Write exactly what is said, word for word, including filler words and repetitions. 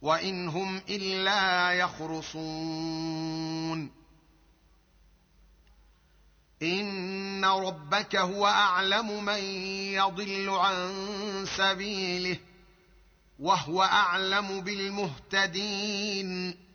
وإن هم إلا يخرصون إن ربك هو أعلم من يضل عن سبيله وهو أعلم بالمهتدين